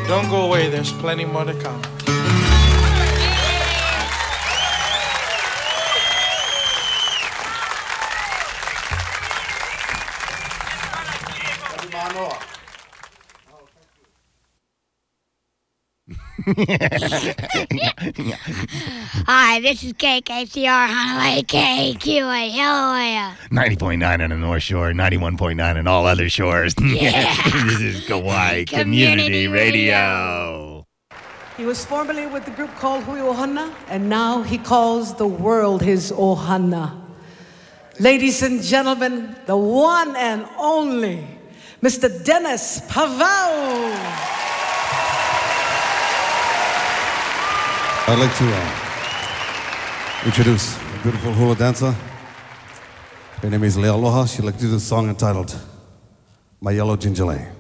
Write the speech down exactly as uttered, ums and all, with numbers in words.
Don't go away, there's plenty more to come. Hi, this is K K C R Honolulu K Q A L A. ninety point nine on the North Shore, ninety-one point nine on all other shores. Yeah. This is Kauai Community, Community Radio. Radio. He was formerly with the group called Hui Ohana, and now he calls the world his Ohana. Ladies and gentlemen, the one and only Mister Dennis Pavao. I'd like to uh, introduce a beautiful hula dancer. Her name is Lealoha. She'd like to do the song entitled My Yellow Ginger Lane.